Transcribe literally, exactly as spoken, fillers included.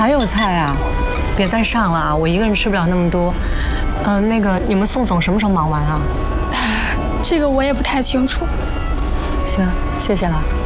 还有菜啊？别再上了啊！我一个人吃不了那么多。呃，那个你们宋总什么时候忙完啊？ 这个我也不太清楚。 行，谢谢了。